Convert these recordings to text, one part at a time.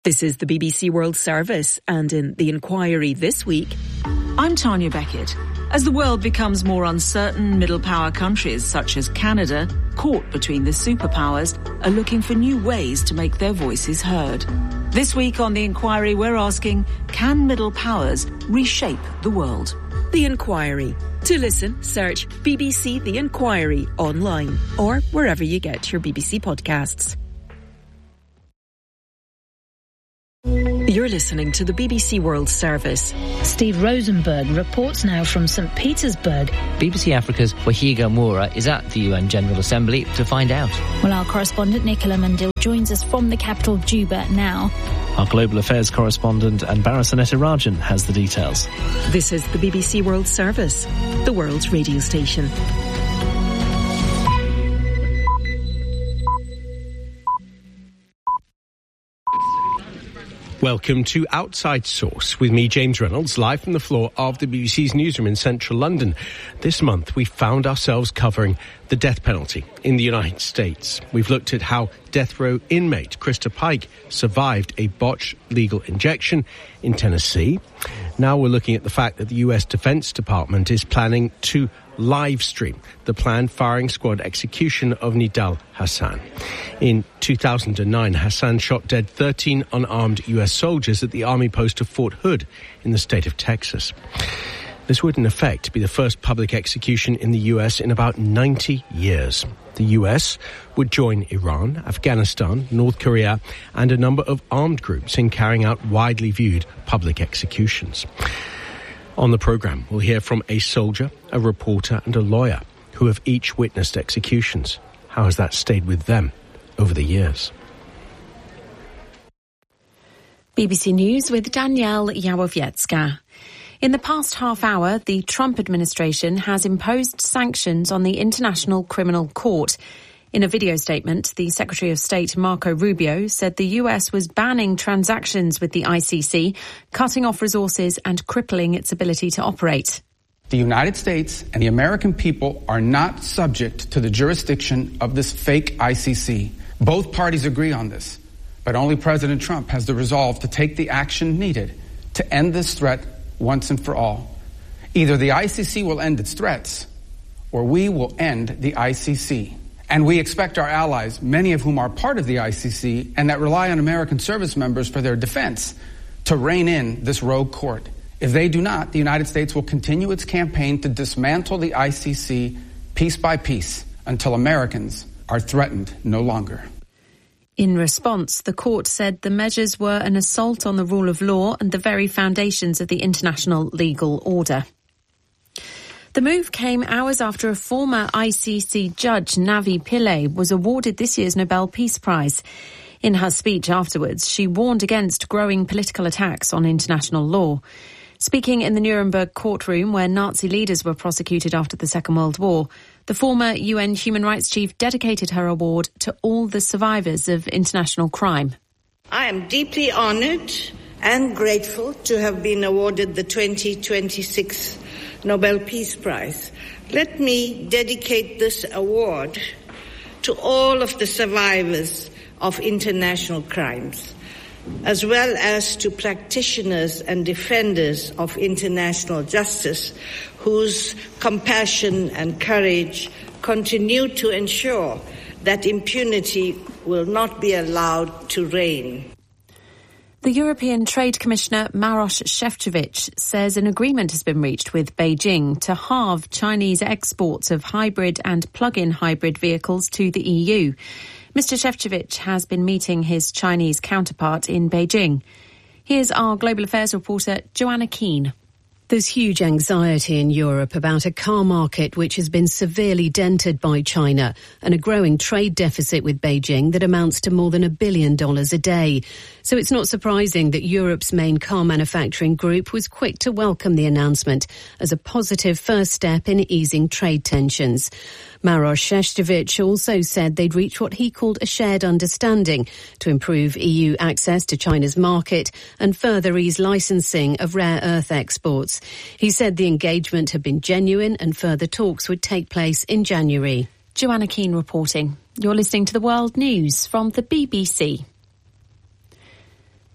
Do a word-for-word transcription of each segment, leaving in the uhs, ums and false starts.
This is the B B C World Service, and in The Inquiry this week... I'm Tanya Beckett. As the world becomes more uncertain, middle-power countries such as Canada, caught between the superpowers, are looking for new ways to make their voices heard. This week on The Inquiry, we're asking, can middle powers reshape the world? The Inquiry. To listen, search B B C The Inquiry online or wherever you get your B B C podcasts. You're listening to the B B C World Service. Steve Rosenberg reports now from Saint Petersburg. B B C Africa's Wahiga Moura is at the U N General Assembly to find out. Well, our correspondent Nicola Mandil joins us from the capital, Juba, now. Our global affairs correspondent Anbara Sanetirajan has the details. This is the B B C World Service, the world's radio station. Welcome to Outside Source with me, James Reynolds, live from the floor of the B B C's newsroom in central London. This month, we found ourselves covering the death penalty in the United States. We've looked at how death row inmate Krista Pike survived a botched legal injection in Tennessee. Now we're looking at the fact that the U S Defense Department is planning to live stream the planned firing squad execution of Nidal Hassan. In two thousand nine, Hassan shot dead thirteen unarmed U S soldiers at the army post of Fort Hood in the state of Texas. This would in effect be the first public execution in the U S in about ninety years. The U S would join Iran, Afghanistan, North Korea and a number of armed groups in carrying out widely viewed public executions. On the programme, we'll hear from a soldier, a reporter and a lawyer who have each witnessed executions. How has that stayed with them over the years? B B C News with Danielle Yawowiecka. In the past half hour, the Trump administration has imposed sanctions on the International Criminal Court. In a video statement, the Secretary of State Marco Rubio said the U S was banning transactions with the I C C, cutting off resources and crippling its ability to operate. The United States and the American people are not subject to the jurisdiction of this fake I C C. Both parties agree on this, but only President Trump has the resolve to take the action needed to end this threat once and for all. Either the I C C will end its threats, or we will end the I C C. And we expect our allies, many of whom are part of the I C C and that rely on American service members for their defense, to rein in this rogue court. If they do not, the United States will continue its campaign to dismantle the I C C piece by piece until Americans are threatened no longer. In response, the court said the measures were an assault on the rule of law and the very foundations of the international legal order. The move came hours after a former I C C judge, Navi Pillay, was awarded this year's Nobel Peace Prize. In her speech afterwards, she warned against growing political attacks on international law. Speaking in the Nuremberg courtroom where Nazi leaders were prosecuted after the Second World War, the former U N human rights chief dedicated her award to all the survivors of international crime. I am deeply honoured and grateful to have been awarded the twenty twenty-six Nobel Peace Prize. Let me dedicate this award to all of the survivors of international crimes, as well as to practitioners and defenders of international justice whose compassion and courage continue to ensure that impunity will not be allowed to reign. The European Trade Commissioner Maroš Šefčovič says an agreement has been reached with Beijing to halve Chinese exports of hybrid and plug-in hybrid vehicles to the E U. Mister Šefčovič has been meeting his Chinese counterpart in Beijing. Here's our global affairs reporter, Joanna Keane. There's huge anxiety in Europe about a car market which has been severely dented by China and a growing trade deficit with Beijing that amounts to more than a billion dollars a day. So it's not surprising that Europe's main car manufacturing group was quick to welcome the announcement as a positive first step in easing trade tensions. Maroš Šefčovič also said they'd reached what he called a shared understanding to improve E U access to China's market and further ease licensing of rare earth exports. He said the engagement had been genuine and further talks would take place in January. Joanna Keane reporting. You're listening to the World News from the B B C.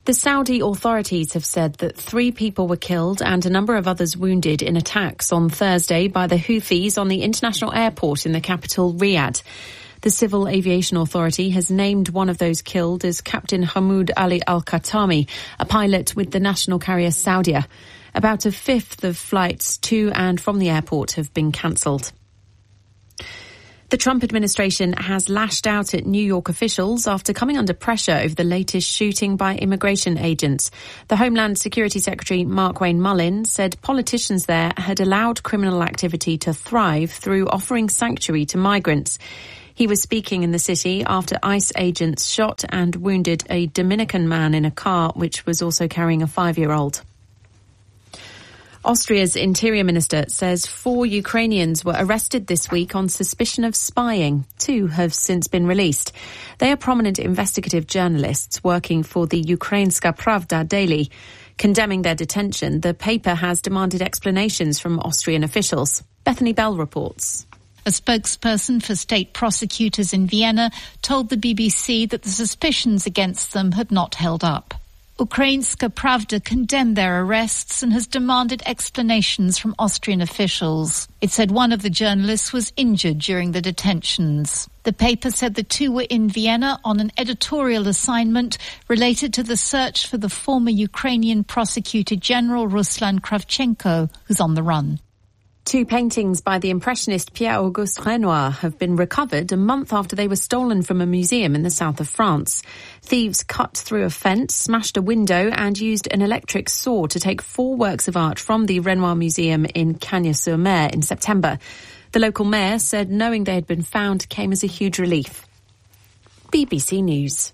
The Saudi authorities have said that three people were killed and a number of others wounded in attacks on Thursday by the Houthis on the international airport in the capital, Riyadh. The Civil Aviation Authority has named one of those killed as Captain Hamoud Ali Al-Khatami, a pilot with the national carrier Saudia. About a fifth of flights to and from the airport have been cancelled. The Trump administration has lashed out at New York officials after coming under pressure over the latest shooting by immigration agents. The Homeland Security Secretary Mark Wayne Mullin said politicians there had allowed criminal activity to thrive through offering sanctuary to migrants. He was speaking in the city after ICE agents shot and wounded a Dominican man in a car which was also carrying a five-year-old. Austria's Interior Minister says four Ukrainians were arrested this week on suspicion of spying. Two have since been released. They are prominent investigative journalists working for the Ukrainska Pravda daily. Condemning their detention, the paper has demanded explanations from Austrian officials. Bethany Bell reports. A spokesperson for state prosecutors in Vienna told the B B C that the suspicions against them had not held up. Ukrainska Pravda condemned their arrests and has demanded explanations from Austrian officials. It said one of the journalists was injured during the detentions. The paper said the two were in Vienna on an editorial assignment related to the search for the former Ukrainian prosecutor general Ruslan Kravchenko, who's on the run. Two paintings by the Impressionist Pierre-Auguste Renoir have been recovered a month after they were stolen from a museum in the south of France. Thieves cut through a fence, smashed a window and used an electric saw to take four works of art from the Renoir Museum in Cagnes-sur-Mer in September. The local mayor said knowing they had been found came as a huge relief. B B C News.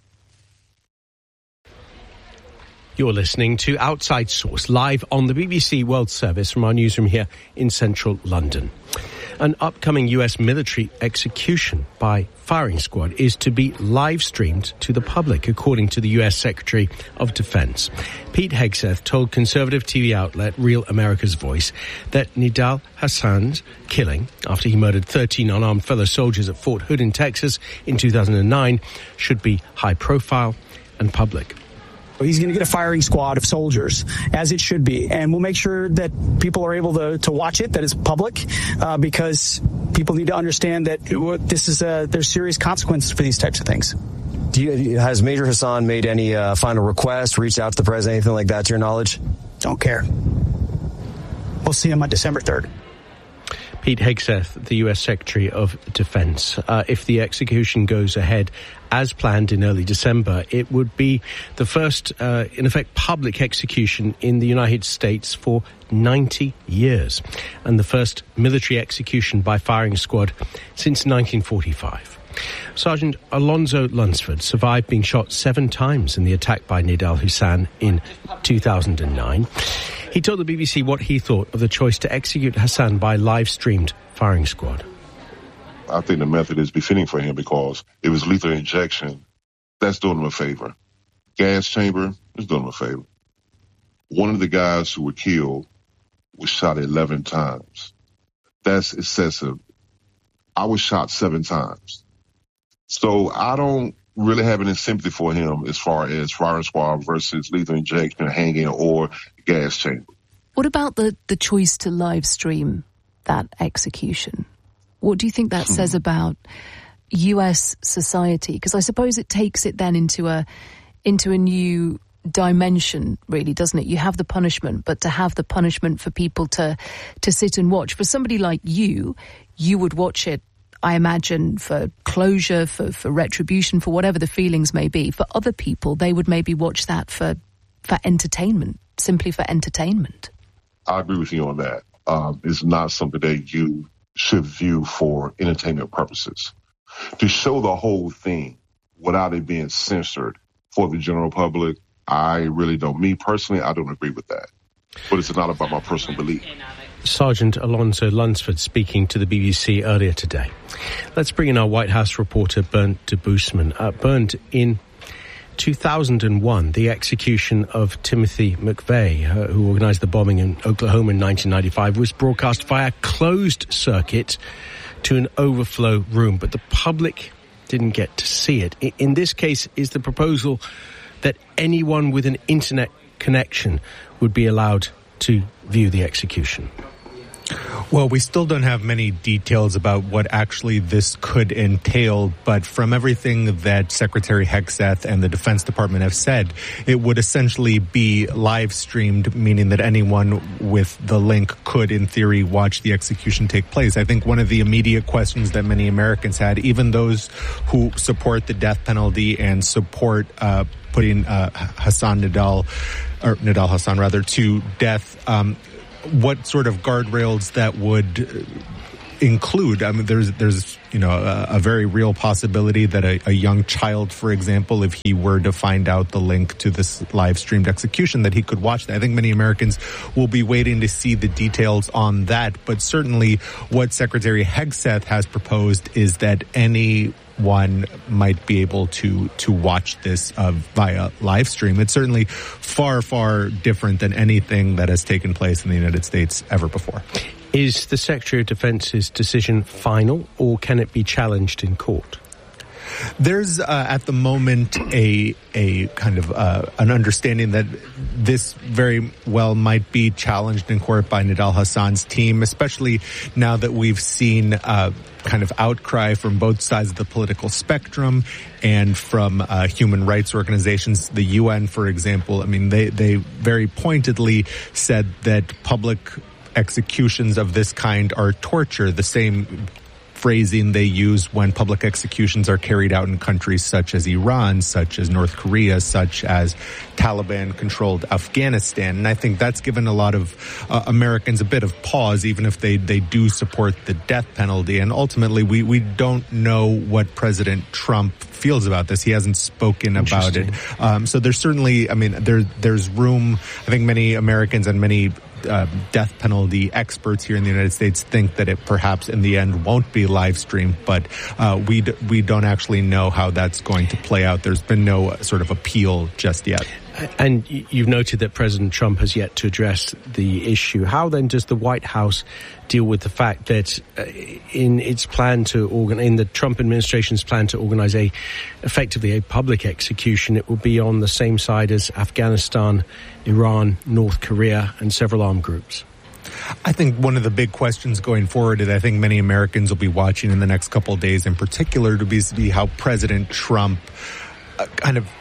You're listening to Outside Source, live on the B B C World Service from our newsroom here in central London. An upcoming U S military execution by firing squad is to be live-streamed to the public, according to the U S Secretary of Defense. Pete Hegseth told conservative T V outlet Real America's Voice that Nidal Hasan's killing, after he murdered thirteen unarmed fellow soldiers at Fort Hood in Texas in two thousand nine, should be high-profile and public. He's going to get a firing squad of soldiers, as it should be. And we'll make sure that people are able to, to watch it, that it's public, uh, because people need to understand that this is a, there's serious consequences for these types of things. Do you, has Major Hassan made any uh, final request, reached out to the president, anything like that, to your knowledge? Don't care. We'll see him on December third. Pete Hegseth, the U S Secretary of Defense. Uh, if the execution goes ahead as planned in early December, it would be the first, uh, in effect, public execution in the United States for ninety years, and the first military execution by firing squad since nineteen forty-five. Sergeant Alonzo Lunsford survived being shot seven times in the attack by Nidal Hassan in two thousand nine. He told the B B C what he thought of the choice to execute Hassan by live-streamed firing squad. I think the method is befitting for him because it was lethal injection. That's doing him a favor. Gas chamber is doing him a favor. One of the guys who were killed was shot eleven times. That's excessive. I was shot seven times. So I don't really have any sympathy for him as far as firing squad versus lethal injection, hanging, or gas chamber. What about the, the choice to live stream that execution? What do you think that hmm. says about U S society? Because I suppose it takes it then into a into a new dimension, really, doesn't it? You have the punishment, but to have the punishment for people to to sit and watch. For somebody like you, you would watch it, I imagine, for closure, for, for retribution, for whatever the feelings may be. For other people, they would maybe watch that for for entertainment, simply for entertainment. I agree with you on that. Um, it's not something that you should view for entertainment purposes. To show the whole thing without it being censored for the general public, I really don't. Me personally, I don't agree with that. But it's not about my personal belief. Sergeant Alonzo Lunsford speaking to the B B C earlier today. Let's bring in our White House reporter, Bernd de Boosman. Uh, Bernd, in two thousand one, the execution of Timothy McVeigh, uh, who organised the bombing in Oklahoma in nineteen ninety-five, was broadcast via closed circuit to an overflow room, but the public didn't get to see it. In this case, is the proposal that anyone with an internet connection would be allowed to view the execution? Well, we still don't have many details about what actually this could entail, but from everything that Secretary Hegseth and the Defense Department have said, it would essentially be live streamed, meaning that anyone with the link could, in theory, watch the execution take place. I think one of the immediate questions that many Americans had, even those who support the death penalty and support uh, putting uh, Hassan Nidal, or Nidal Hassan rather, to death, um, what sort of guardrails that would include. I mean, there's, there's, you know, a, a very real possibility that a, a young child, for example, if he were to find out the link to this live streamed execution, that he could watch that. I think many Americans will be waiting to see the details on that. But certainly what Secretary Hegseth has proposed is that any one might be able to to watch this uh, via live stream. It's certainly far, far different than anything that has taken place in the United States ever before. Is the Secretary of Defense's decision final, or can it be challenged in court? There's uh, at the moment a a kind of uh, an understanding that this very well might be challenged in court by Nidal Hassan's team, especially now that we've seen uh, kind of outcry from both sides of the political spectrum and from uh, human rights organizations. The U N, for example, I mean, they, they very pointedly said that public executions of this kind are torture, the same phrasing they use when public executions are carried out in countries such as Iran, such as North Korea, such as Taliban-controlled Afghanistan. And I think that's given a lot of uh, Americans a bit of pause, even if they, they do support the death penalty. And ultimately, we, we don't know what President Trump feels about this. He hasn't spoken about it. Um, so there's certainly, I mean, there there's room. I think many Americans and many Uh, death penalty experts here in the United States think that it perhaps in the end won't be live streamed, but uh, we d- we don't actually know how that's going to play out. There's been no uh, sort of appeal just yet. And you've noted that President Trump has yet to address the issue. How then does the White House deal with the fact that uh, in its plan to organ, in the Trump administration's plan to organize a, effectively a public execution, it will be on the same side as Afghanistan, Iran, North Korea, and several armed groups? I think one of the big questions going forward that I think many Americans will be watching in the next couple of days in particular to be, to be how President Trump uh, kind of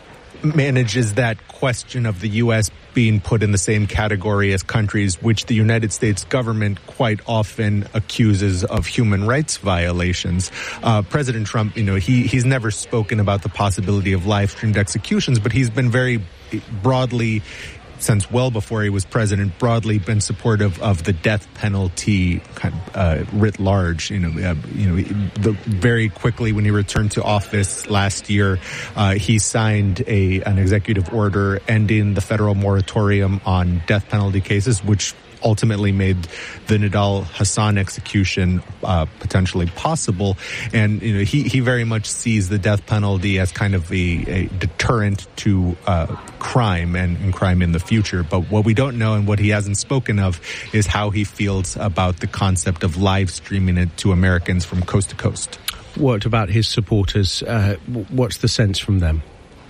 manages that question of the U S being put in the same category as countries which the United States government quite often accuses of human rights violations. Uh, President Trump, you know, he, he's never spoken about the possibility of live-streamed executions, but he's been very broadly, since well before he was president, broadly been supportive of the death penalty kind of, uh, writ large. You know, uh, you know, the, very quickly when he returned to office last year, uh, he signed a an executive order ending the federal moratorium on death penalty cases, which ultimately made the Nidal Hassan execution uh, potentially possible. And, you know, he, he very much sees the death penalty as kind of a, a deterrent to uh, crime and, and crime in the future. But what we don't know and what he hasn't spoken of is how he feels about the concept of live streaming it to Americans from coast to coast. What about his supporters? Uh, what's the sense from them?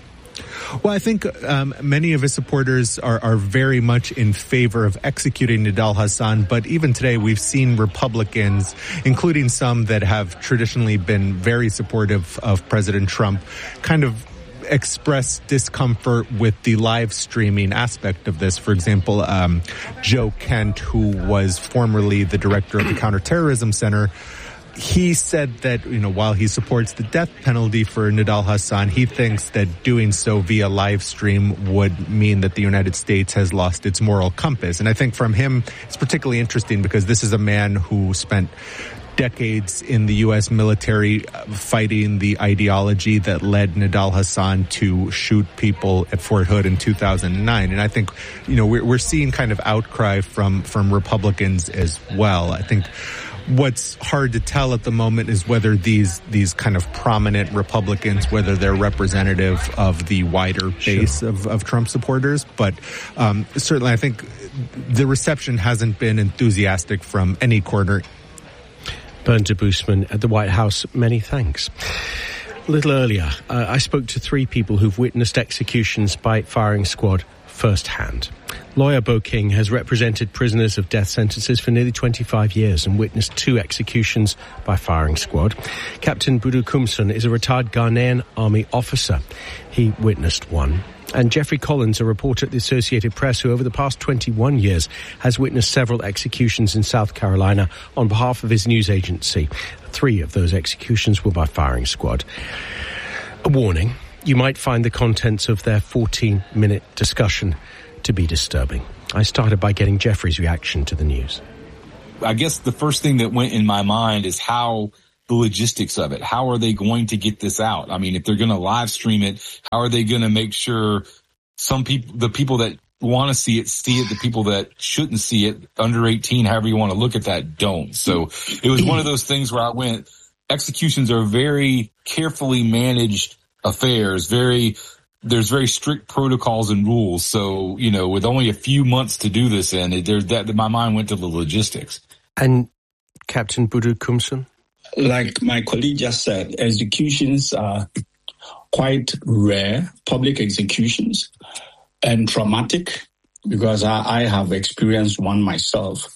Well, I think um, many of his supporters are, are very much in favor of executing Nidal Hassan. But even today, we've seen Republicans, including some that have traditionally been very supportive of President Trump, kind of express discomfort with the live streaming aspect of this. For example, um, Joe Kent, who was formerly the director of the Counterterrorism Center, he said that, you know, while he supports the death penalty for Nidal Hassan, he thinks that doing so via live stream would mean that the United States has lost its moral compass. And I think from him, it's particularly interesting because this is a man who spent decades in the U S military fighting the ideology that led Nidal Hassan to shoot people at Fort Hood in two thousand nine. And I think, you know, we're, we're seeing kind of outcry from, from Republicans as well. I think what's hard to tell at the moment is whether these these kind of prominent Republicans, whether they're representative of the wider base sure. of, of Trump supporters. But um, certainly I think the reception hasn't been enthusiastic from any corner. Bernd Debusmann at the White House, many thanks. A little earlier, uh, I spoke to three people who've witnessed executions by firing squad firsthand. Lawyer Bo King has represented prisoners of death sentences for nearly twenty-five years and witnessed two executions by firing squad. Captain Budu Kumsun is a retired Ghanaian army officer. He witnessed one. And Jeffrey Collins, a reporter at the Associated Press, who over the past twenty-one years has witnessed several executions in South Carolina on behalf of his news agency. Three of those executions were by firing squad. A warning, you might find the contents of their fourteen-minute discussion to be disturbing. I started by getting Jeffrey's reaction to the news. I guess the first thing that went in my mind is how the logistics of it. How are they going to get this out? I mean, if they're going to live stream it, how are they going to make sure some people, the people that want to see it, see it, the people that shouldn't see it, under eighteen, however you want to look at that, don't. So it was one of those things where I went, executions are very carefully managed affairs, very, there's very strict protocols and rules. So, you know, with only a few months to do this in, it, there's that, my mind went to the logistics. And Captain Budu Kumsun? Like my colleague just said, executions are quite rare, public executions, and traumatic, because I, I have experienced one myself.